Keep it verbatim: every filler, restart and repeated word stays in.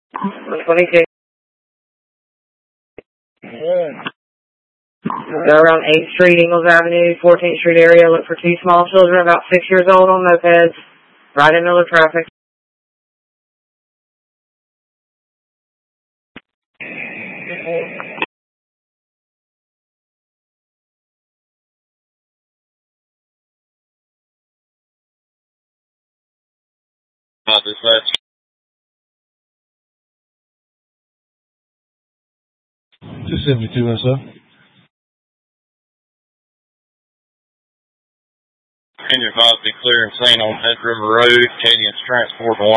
one twenty-two. Yeah. Go around eighth Street, Ingles Avenue, fourteenth Street area. Look for two small children about six years old on mopeds, right in the middle of traffic. Uh, dispatch. two seventy-two S O. Can you advise be clear and seen on Head River Road, Cadians Transport one.